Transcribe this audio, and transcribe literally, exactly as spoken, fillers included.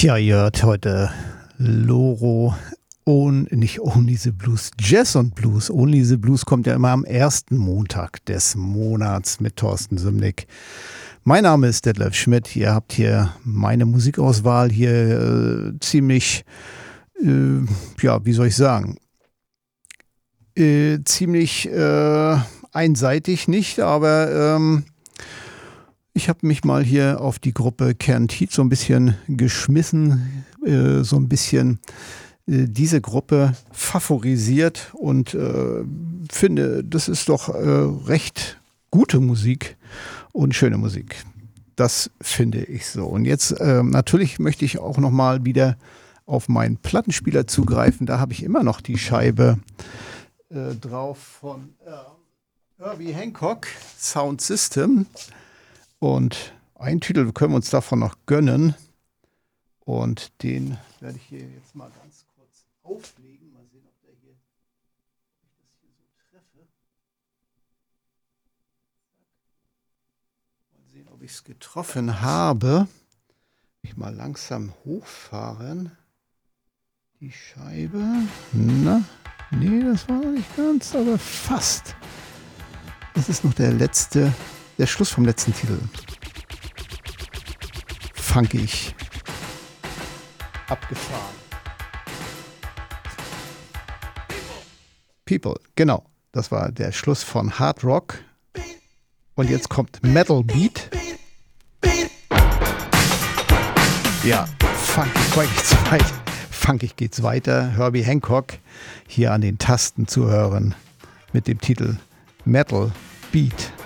Tja, ihr hört heute Loro und nicht Only the Blues, Jazz und Blues. Only the Blues kommt ja immer am ersten Montag des Monats mit Thorsten Sümnick. Mein Name ist Detlef Schmidt. Ihr habt hier meine Musikauswahl hier äh, ziemlich, äh, ja, wie soll ich sagen, äh, ziemlich äh, einseitig nicht, aber ähm, ich habe mich mal hier auf die Gruppe Kerntit so ein bisschen geschmissen, äh, so ein bisschen äh, diese Gruppe favorisiert und äh, finde, das ist doch äh, recht gute Musik und schöne Musik. Das finde ich so. Und jetzt äh, natürlich möchte ich auch noch mal wieder auf meinen Plattenspieler zugreifen. Da habe ich immer noch die Scheibe äh, drauf von äh, Herbie Hancock, Sound System. Und einen Titel können wir uns davon noch gönnen. Und den werde ich hier jetzt mal ganz kurz auflegen. Mal sehen, ob der hier, ob ich das hier so treffe. Mal sehen, ob ich es getroffen habe. Ich mal langsam hochfahren. Die Scheibe. Na, nee, das war noch nicht ganz, aber fast. Das ist noch der letzte. Der Schluss vom letzten Titel. Funkig. Abgefahren. People, genau. Das war der Schluss von Hard Rock. Und jetzt kommt Metal Beat. Ja, funkig, funkig zu weit. Funkig geht's weiter. Herbie Hancock hier an den Tasten zu hören mit dem Titel Metal Beat.